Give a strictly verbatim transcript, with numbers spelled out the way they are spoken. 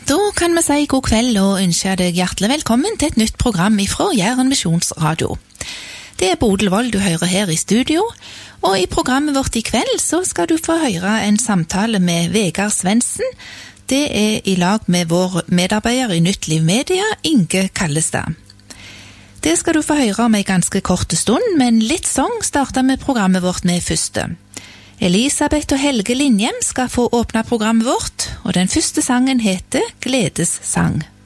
Da kan vi si god kveld og ønske deg hjertelig velkommen til et nytt program fra Jæren Misjonsradio. Det er Bodil Wold du hører her i studio, og i programmet vårt i kveld så skal du få høre en samtale med Vegard Svendsen. Det er i lag med vår medarbeider i Nytt Liv Media, Inge Kallestad. Det skal du få høre om en ganske kort stund, men litt sang starter vi programmet vårt med første. Elisabeth og Helge Linjem skal få åpne programmet vårt, og den første sangen heter Gledessang.